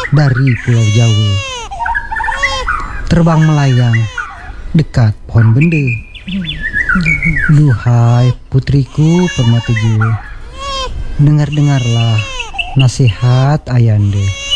dari Pulau Jawa. Terbang melayang dekat pohon bende. Duhai putriku permata jiwa, dengar-dengarlah nasihat ayande.